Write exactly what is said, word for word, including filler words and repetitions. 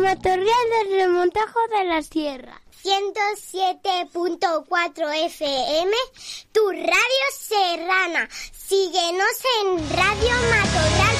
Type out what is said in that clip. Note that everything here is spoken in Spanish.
Matorral del Remontajo de la Sierra. ciento siete punto cuatro F M, tu radio serrana. Síguenos en Radio Matorral.